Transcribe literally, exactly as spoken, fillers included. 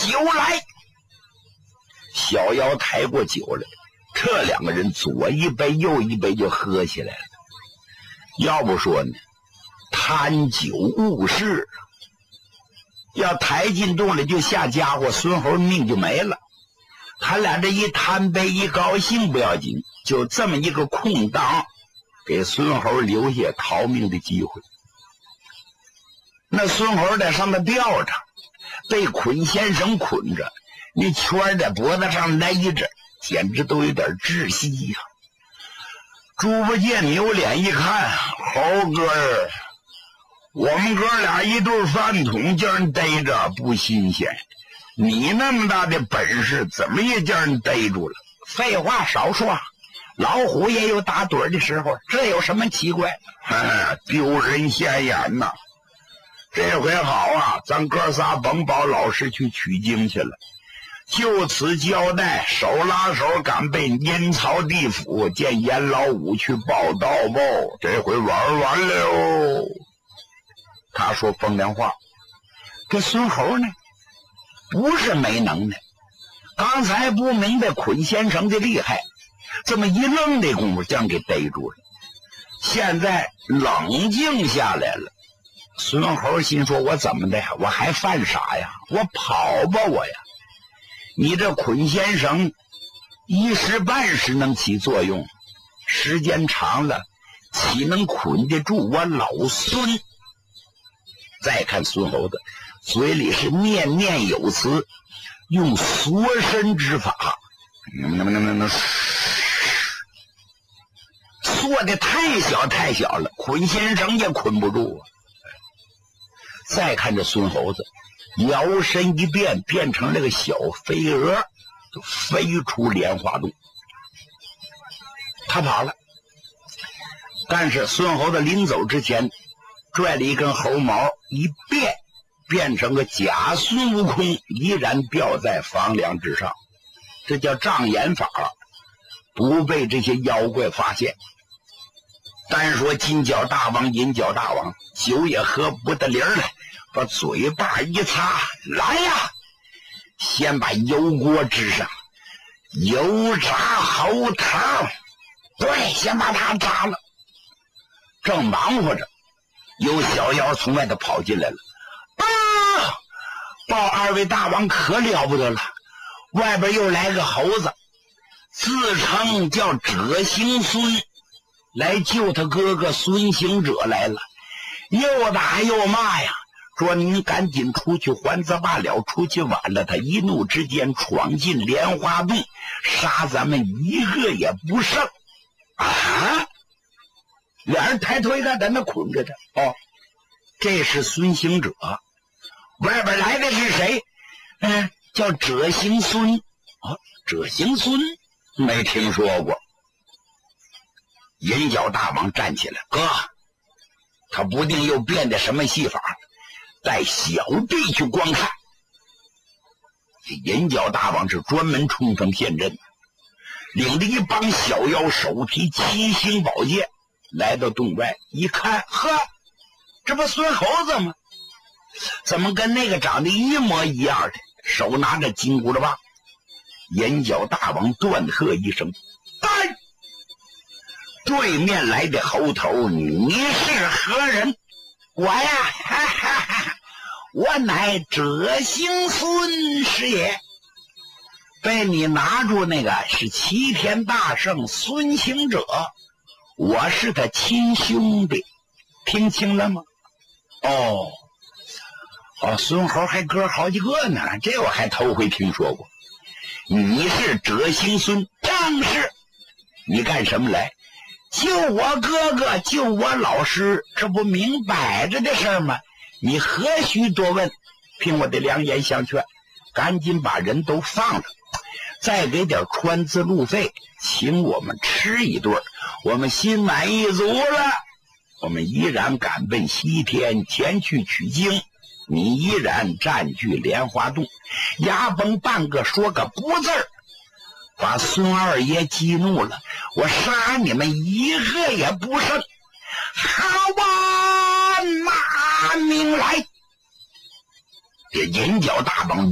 酒来。小妖抬过酒来，这两个人左一杯右一杯就喝起来了。要不说呢，贪酒误事，要抬进肚里就下家伙，孙猴命就没了。他俩这一贪杯一高兴不要紧，就这么一个空档，给孙猴留下逃命的机会。那孙猴在上面吊着，被捆先生捆着，那圈在脖子上勒着，简直都有点窒息呀、啊。猪八戒扭脸一看，猴哥儿，我们哥俩一对饭桶，叫人逮着不新鲜。你那么大的本事，怎么也叫人逮住了？废话少说，老虎也有打盹的时候，这有什么奇怪？哎，丢人现眼呐！这回好啊，咱哥仨甭保老实去取经去了，就此交代，手拉手赶奔阴曹地府，见阎老五去报道吧。这回玩完了。他说风凉话。这孙猴呢，不是没能耐，刚才不明白捆先生的厉害，这么一愣的功夫将人给逮住了。现在冷静下来了，孙猴心说，我怎么的呀？我还犯傻呀？我跑吧我呀！你这捆先生一时半时能起作用，时间长了岂能捆得住我老孙？再看孙猴子嘴里是念念有词，用缩身之法，缩得太小太小了，捆先生也捆不住啊。再看这孙猴子摇身一变，变成了个小飞蛾，就飞出莲花洞。他跑了，但是孙猴子临走之前拽了一根猴毛一变，变成个假孙悟空，依然吊在房梁之上。这叫障眼法，不被这些妖怪发现。单说金角大王银角大王，酒也喝不得灵了，把嘴巴一擦，来呀，先把油锅支上，油炸猴头，对，先把它炸了。正忙活着，有小妖从外头跑进来了。啊！报二位大王可了不得了，外边又来个猴子，自称叫赭行孙，来救他哥哥孙行者来了，又打又骂呀，说您赶紧出去还则罢了，出去晚了他一怒之间闯进莲花洞，杀咱们一个也不剩啊！俩人抬头一看，在那捆着他，哦，这是孙行者。外边来的是谁？嗯，叫赭行孙。哦，赭行孙没听说过。银角大王站起来，哥，他不定又变的什么戏法，带小弟去观看。这银角大王是专门冲锋陷阵，领着一帮小妖，手提七星宝剑来到洞外，一看，呵，这不孙猴子吗？怎么跟那个长得一模一样的，手拿着金箍棒？银角大王断喝一声，呆！对面来的猴头，你是何人？我呀，哈哈哈，我乃赭行孙师爷。被你拿住那个是齐天大圣孙行者，我是他亲兄弟，听清了吗？哦哦，孙猴还哥好几个呢，这我还头回听说过。你是赭行孙，正是。你干什么来？救我哥哥，救我老师，这不明摆着的事儿吗？你何须多问？凭我的良言相劝，赶紧把人都放了，再给点川资路费，请我们吃一顿，我们心满意足了。我们依然赶奔西天前去取经，你依然占据莲花洞，牙崩半个说个不字儿，把孙二爷激怒了，我杀你们一个也不剩。好吧，拿命来！这银角大王